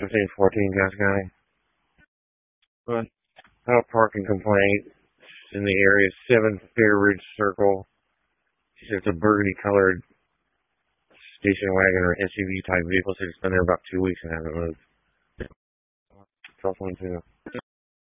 1514 gas guy. But I have a parking complaint in the area, 7 Fair Ridge Circle. She said it's a burgundy colored station wagon or SUV type vehicle. So it's been there about 2 weeks and hasn't moved. 1222.